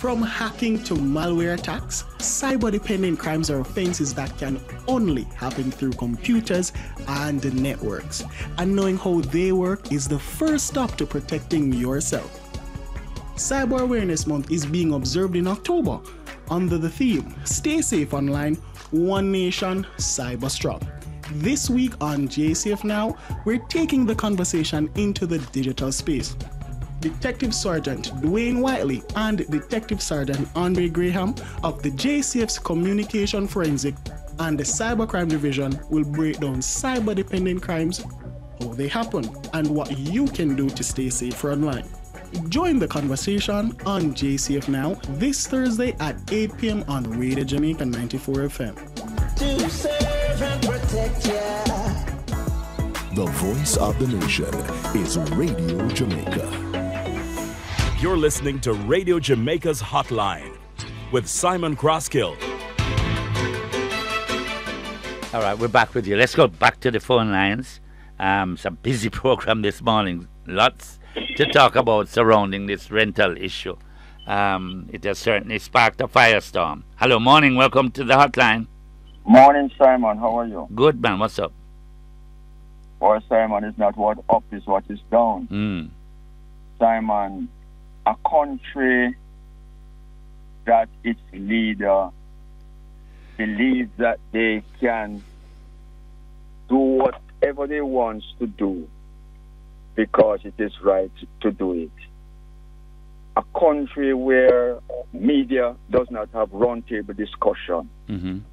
From hacking to malware attacks, cyber-dependent crimes are offenses that can only happen through computers and networks. And knowing how they work is the first step to protecting yourself. Cyber Awareness Month is being observed in October under the theme, Stay Safe Online, One Nation, Cyber Strong. This week on JSafe Now, we're taking the conversation into the digital space. Detective Sergeant Dwayne Whiteley and Detective Sergeant Andre Graham of the JSafe's Communication Forensic and the Cybercrime Division will break down cyber-dependent crimes, how they happen, and what you can do to stay safer online. Join the conversation on JSafe Now this Thursday at 8 p.m. on Radio Jamaica 94 FM. To serve and protect ya. The voice of the nation is Radio Jamaica. You're listening to Radio Jamaica's Hotline with Simon Crosskill. All right, we're back with you. Let's go back to the phone lines. It's a busy program this morning. Lots to talk about surrounding this rental issue. It has certainly sparked a firestorm. Hello, morning. Welcome to the hotline. Morning, Simon. How are you? Good, man. What's up? Well, Simon, it's not what up is what is down. Simon, a country that its leader believes that they can do whatever they want to do because it is right to do it. A country where media does not have roundtable discussion.